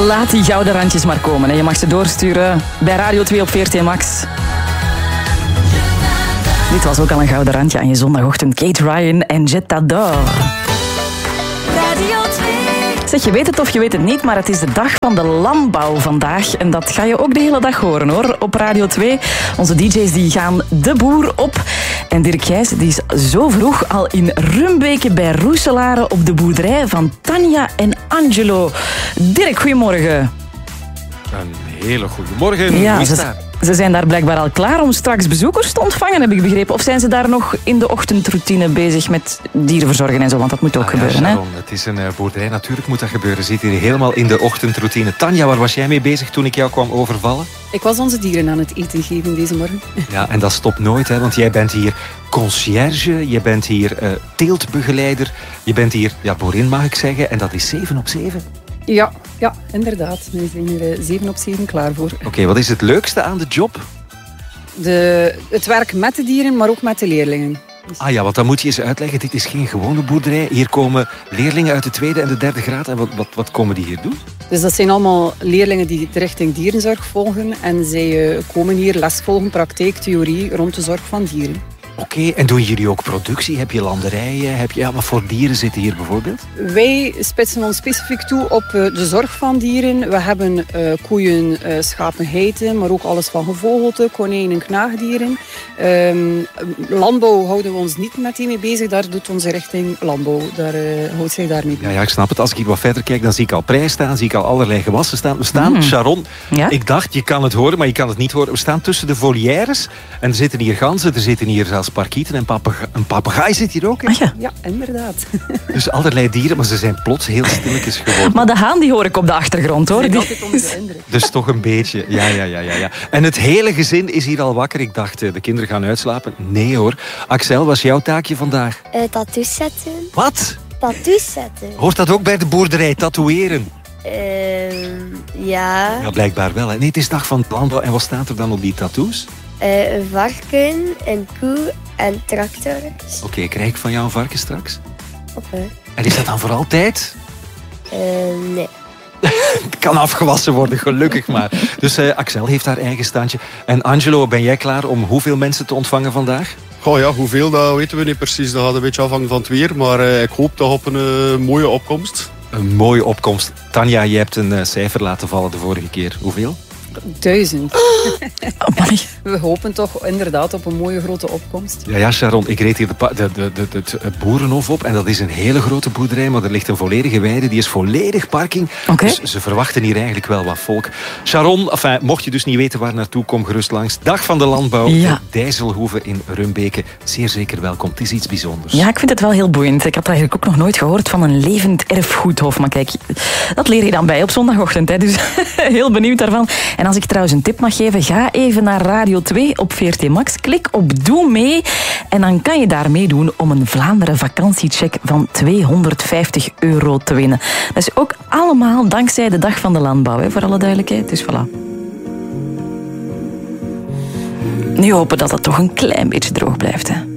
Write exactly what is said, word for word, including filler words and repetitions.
Laat die gouden randjes maar komen. Hè. Je mag ze doorsturen bij Radio twee op V R T Max. Dit was ook al een gouden randje aan je zondagochtend. Kate Ryan en Je t'adore. Radio twee. Zeg, je weet het of je weet het niet, maar het is de dag van de landbouw vandaag. En dat ga je ook de hele dag horen, hoor, op Radio twee. Onze D J's die gaan de boer op. En Dirk Gijs die is zo vroeg al in Rumbeke bij Roeselare op de boerderij van Tanja en Angelo. Dirk, goedemorgen. Een hele goede morgen. Ja, Hoe is ze, daar? ze zijn daar blijkbaar al klaar om straks bezoekers te ontvangen, heb ik begrepen. Of zijn ze daar nog in de ochtendroutine bezig met dieren verzorgen en zo? Want dat moet ook Ah, gebeuren, ja, hè? Sharon, het is een uh, boerderij, natuurlijk moet dat gebeuren. Zit hier helemaal in de ochtendroutine. Tanja, waar was jij mee bezig toen ik jou kwam overvallen? Ik was onze dieren aan het eten geven deze morgen. Ja, en dat stopt nooit, hè, want jij bent hier conciërge, je bent hier uh, teeltbegeleider, je bent hier, ja, boerin mag ik zeggen, en dat is zeven op zeven. Ja, ja, inderdaad. We zijn hier uh, zeven op zeven klaar voor. Oké, okay, wat is het leukste aan de job? De, het werk met de dieren, maar ook met de leerlingen. Dus... Ah ja, want dan moet je eens uitleggen, dit is geen gewone boerderij. Hier komen leerlingen uit de tweede en de derde graad. En wat, wat, wat komen die hier doen? Dus dat zijn allemaal leerlingen die de richting dierenzorg volgen. En zij uh, komen hier les volgen, praktijk, theorie rond de zorg van dieren. Oké, okay, en doen jullie ook productie? Heb je landerijen? Heb je, ja, wat voor dieren zitten hier bijvoorbeeld? Wij spitsen ons specifiek toe op uh, de zorg van dieren. We hebben uh, koeien, uh, schapen, geiten, maar ook alles van gevogelte, konijnen, knaagdieren. Um, landbouw houden we ons niet meteen mee bezig. Daar doet onze richting landbouw. Daar uh, houdt zich daar niet mee. Ja, ja, ik snap het. Als ik hier wat verder kijk, dan zie ik al prei staan, zie ik al allerlei gewassen staan. We staan, mm. Sharon, ja? ik dacht, je kan het horen, maar je kan het niet horen. We staan tussen de volières en er zitten hier ganzen, er zitten hier zelfs parkieten en papega- een papegaai zit hier ook. Ah, ja. ja, inderdaad. Dus allerlei dieren, maar ze zijn plots heel stilletjes geworden. Maar de haan die hoor ik op de achtergrond, hoor. Ik ben die... altijd onder de indruk. Dus toch een beetje, ja, ja, ja, ja, ja. En het hele gezin is hier al wakker. Ik dacht, de kinderen gaan uitslapen. Nee hoor. Axel, wat is jouw taakje vandaag? Uh, tattoos zetten. Wat? Tattoos zetten. Hoort dat ook bij de boerderij, tatoeëren? Uh, ja. Ja, blijkbaar wel. Hè. Nee, het is dag van het landbouw. En wat staat er dan op die tattoos? Uh, een varken, een koe en tractor. Oké, okay, krijg ik van jou een varken straks? Oké. Okay. En is dat dan voor altijd? Uh, nee. Het kan afgewassen worden, gelukkig maar. Dus uh, Axel heeft haar eigen standje. En Angelo, ben jij klaar om hoeveel mensen te ontvangen vandaag? Oh ja, hoeveel, dat weten we niet precies. Dat gaat een beetje afhangen van het weer. Maar uh, ik hoop toch op een uh, mooie opkomst. Een mooie opkomst. Tanja, je hebt een uh, cijfer laten vallen de vorige keer. Hoeveel? Duizend. Oh, we hopen toch inderdaad op een mooie grote opkomst. Ja, ja, Sharon, ik reed hier de, pa- de, de, de, de, het boerenhof op en dat is een hele grote boerderij, maar er ligt een volledige weide, die is volledig parking. Okay. Dus ze verwachten hier eigenlijk wel wat volk. Sharon, enfin, mocht je dus niet weten waar naartoe, kom gerust langs. Dag van de landbouw, ja. de Dijsselhoeve in Rumbeke. Zeer zeker welkom, het is iets bijzonders. Ja, ik vind het wel heel boeiend. Ik had eigenlijk ook nog nooit gehoord van een levend erfgoedhof. Maar kijk, dat leer je dan bij op zondagochtend. Hè. Dus heel benieuwd daarvan. En als ik trouwens een tip mag geven, ga even naar Radio twee op V R T Max. Klik op Doe mee en dan kan je daar meedoen om een Vlaanderen vakantiecheck van tweehonderdvijftig euro te winnen. Dat is ook allemaal dankzij de Dag van de Landbouw, hè, voor alle duidelijkheid. Dus voilà. Nu hopen dat het toch een klein beetje droog blijft, hè.